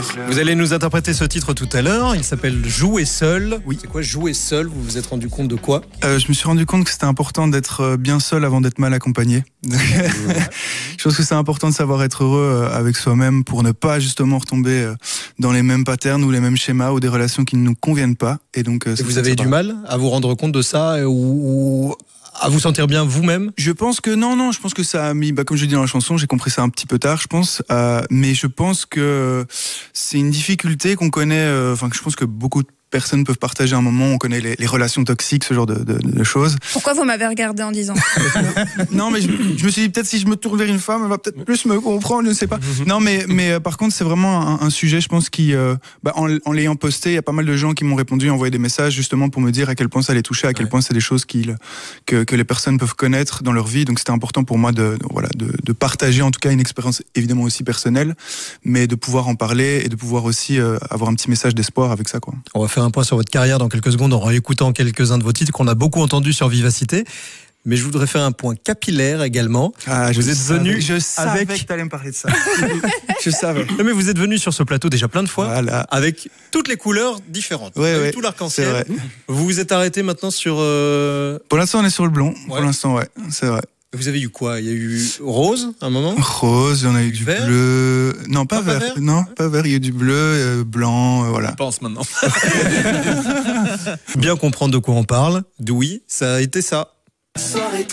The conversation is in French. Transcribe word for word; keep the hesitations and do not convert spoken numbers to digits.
Vous allez nous interpréter ce titre tout à l'heure. Il s'appelle Jouer seul. Oui. C'est quoi jouer seul? Vous vous êtes rendu compte de quoi? euh, Je me suis rendu compte que c'était important d'être bien seul avant d'être mal accompagné. Je pense que c'est important de savoir être heureux avec soi-même pour ne pas justement retomber dans les mêmes patterns ou les mêmes schémas ou des relations qui ne nous conviennent pas. Et donc, Et vous avez du mal à vous rendre compte de ça ou, ou à vous sentir bien vous-même? Je pense que non, non, je pense que ça a mis, bah, comme je dis dans la chanson, j'ai compris ça un petit peu tard, je pense, euh, mais je pense que c'est une difficulté qu'on connaît, enfin, euh, que je pense que beaucoup de personnes peuvent partager un moment, on connaît les, les relations toxiques, ce genre de, de, de choses. Pourquoi vous m'avez regardé en disant Non, mais je, je me suis dit, peut-être si je me tourne vers une femme, elle va peut-être plus me comprendre, je ne sais pas. Non, mais, mais euh, par contre, c'est vraiment un, un sujet, je pense, qui, euh, bah, en, en l'ayant posté, il y a pas mal de gens qui m'ont répondu, envoyé des messages, justement, pour me dire à quel point ça les touchait, à quel ouais. point c'est des choses qui, que, que les personnes peuvent connaître dans leur vie. Donc, c'était important pour moi de, de, voilà, de, de partager, en tout cas, une expérience évidemment aussi personnelle, mais de pouvoir en parler et de pouvoir aussi euh, avoir un petit message d'espoir avec ça, quoi. On va faire un point sur votre carrière dans quelques secondes en réécoutant quelques-uns de vos titres qu'on a beaucoup entendus sur Vivacité. Mais je voudrais faire un point capillaire également. Ah, vous êtes venu je savais avec... que tu allais me parler de ça. Je savais. Mais vous êtes venu sur ce plateau déjà plein de fois, voilà. Avec toutes les couleurs différentes, ouais, ouais, tout l'arc-en-ciel. Vous vous êtes arrêté maintenant sur... Euh... Pour l'instant, on est sur le blond. Ouais. Pour l'instant, ouais, c'est vrai. Vous avez eu quoi? Il y a eu rose, à un moment? Rose, on a eu du vert? bleu. Non, pas, pas vert. vert. Non, pas vert. Il y a eu du bleu, euh, blanc, euh, voilà. Je pense maintenant. Bien comprendre de quoi on parle. Oui, ça a été ça. Soirée